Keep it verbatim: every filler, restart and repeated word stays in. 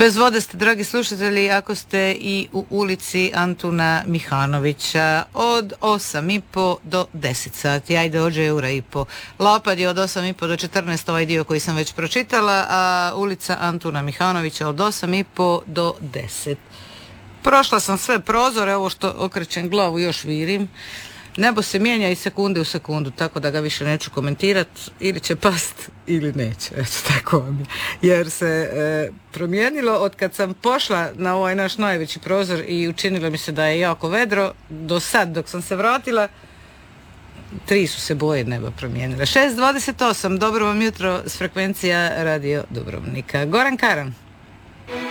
Bez vode ste, dragi slušatelji, ako ste i u ulici Antuna Mihanovića od osam i po do deset sati, ajde ođe eura i po. Lapad je od osam i po do četrnaest, ovaj dio koji sam već pročitala, a ulica Antuna Mihanovića od osam i po do deset. Prošla sam sve prozore, ovo što okrećem glavu još vidim. Nebo se mijenja iz sekunde u sekundu, tako da ga više neću komentirati, ili će past ili neće, eto tako vam je. Jer se e, promijenilo od kad sam pošla na ovaj naš najveći prozor i učinilo mi se da je jako vedro, do sad dok sam se vratila, tri su se boje neba promijenile. šest dvadeset osam, dobro vam jutro s frekvencija Radio Dubrovnika. Goran Karan.